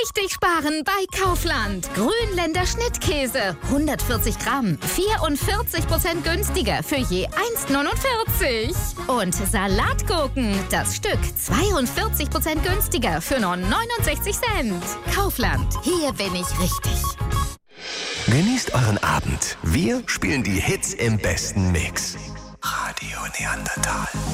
richtig sparen bei Kaufland. Grünländer Schnittkäse, 140 Gramm, 44% günstiger für je 1,49. Und Salatgurken, das Stück, 42% günstiger für nur 69 Cent. Kaufland, hier bin ich richtig. Genießt euren Abend. Wir spielen die Hits im besten Mix. Radio Neandertal.